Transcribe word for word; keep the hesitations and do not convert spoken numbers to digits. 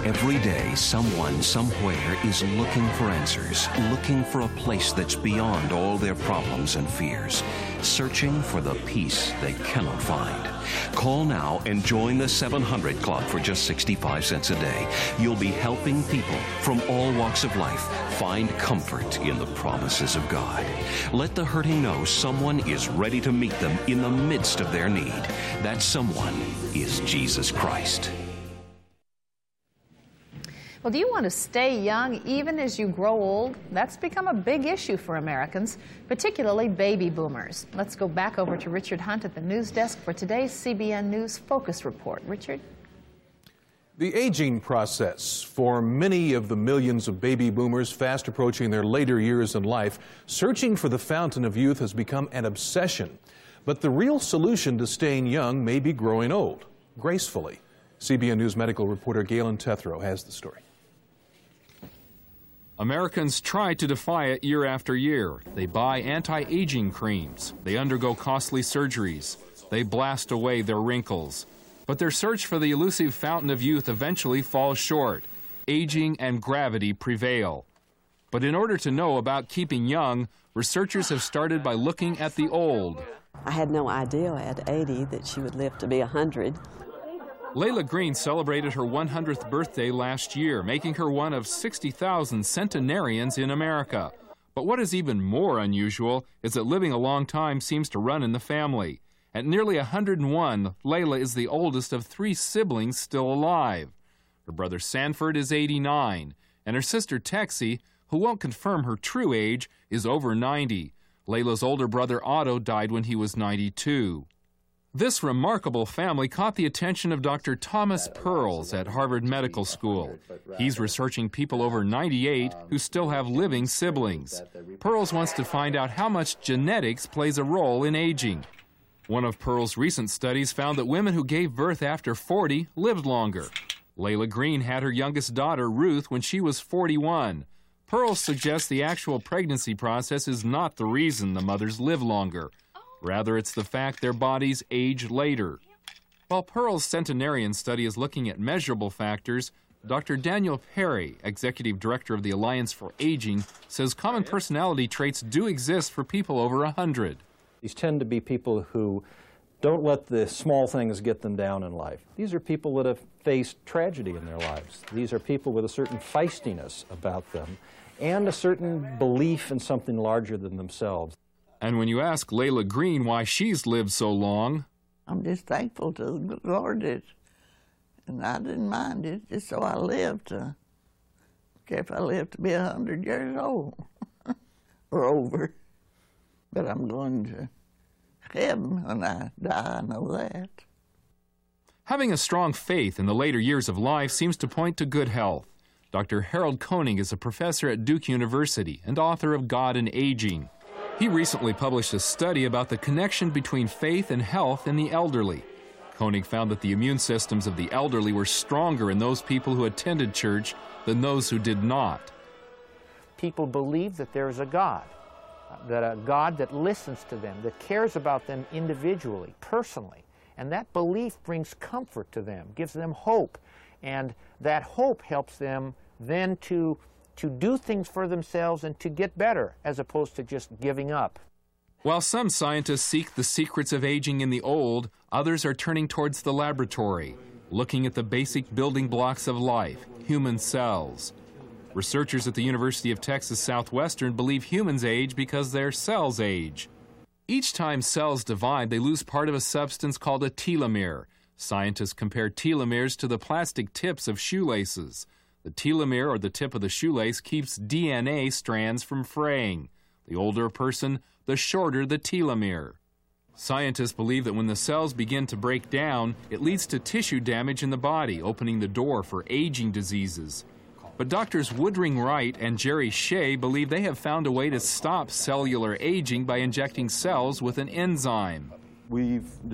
Every day, someone, somewhere is looking for answers, looking for a place that's beyond all their problems and fears, searching for the peace they cannot find. Call now and join the seven hundred Club for just sixty-five cents a day. You'll be helping people from all walks of life find comfort in the promises of God. Let the hurting know someone is ready to meet them in the midst of their need. That someone is Jesus Christ. Well, do you want to stay young even as you grow old? That's become a big issue for Americans, particularly baby boomers. Let's go back over to Richard Hunt at the news desk for today's C B N News Focus Report. Richard? The aging process for many of the millions of baby boomers fast approaching their later years in life, searching for the fountain of youth has become an obsession. But the real solution to staying young may be growing old, gracefully. C B N News medical reporter Galen Tethrow has the story. Americans try to defy it year after year. They buy anti-aging creams. They undergo costly surgeries. They blast away their wrinkles. But their search for the elusive fountain of youth eventually falls short. Aging and gravity prevail. But in order to know about keeping young, researchers have started by looking at the old. I had no idea at eighty that she would live to be one hundred. Layla Green celebrated her one hundredth birthday last year, making her one of sixty thousand centenarians in America. But what is even more unusual is that living a long time seems to run in the family. At nearly one hundred and one, Layla is the oldest of three siblings still alive. Her brother Sanford is eighty-nine, and her sister Texie, who won't confirm her true age, is over ninety. Layla's older brother Otto died when he was ninety-two. This remarkable family caught the attention of Doctor Thomas Pearls at Harvard Medical School. He's researching people over ninety-eight who still have living siblings. Pearls wants to find out how much genetics plays a role in aging. One of Pearls' recent studies found that women who gave birth after forty lived longer. Layla Green had her youngest daughter, Ruth, when she was forty-one. Pearls suggests the actual pregnancy process is not the reason the mothers live longer. Rather, it's the fact their bodies age later. While Pearl's centenarian study is looking at measurable factors, Doctor Daniel Perry, Executive Director of the Alliance for Aging, says common personality traits do exist for people over one hundred. These tend to be people who don't let the small things get them down in life. These are people that have faced tragedy in their lives. These are people with a certain feistiness about them and a certain belief in something larger than themselves. And when you ask Layla Green why she's lived so long, I'm just thankful to the Lord that, and I didn't mind it, just so I lived. Uh, okay, if I lived to be a hundred years old or over, but I'm going to heaven when I die. I know that. Having a strong faith in the later years of life seems to point to good health. Doctor Harold Koenig is a professor at Duke University and author of God and Aging. He recently published a study about the connection between faith and health in the elderly. Koenig found that the immune systems of the elderly were stronger in those people who attended church than those who did not. People believe that there is a God, that a God that listens to them, that cares about them individually, personally. And that belief brings comfort to them, gives them hope. And that hope helps them then to to do things for themselves and to get better, as opposed to just giving up. While some scientists seek the secrets of aging in the old, others are turning towards the laboratory, looking at the basic building blocks of life, human cells. Researchers at the University of Texas Southwestern believe humans age because their cells age. Each time cells divide, they lose part of a substance called a telomere. Scientists compare telomeres to the plastic tips of shoelaces. The telomere, or the tip of the shoelace, keeps D N A strands from fraying. The older a person, the shorter the telomere. Scientists believe that when the cells begin to break down, it leads to tissue damage in the body, opening the door for aging diseases. But doctors Woodring Wright and Jerry Shea believe they have found a way to stop cellular aging by injecting cells with an enzyme. We've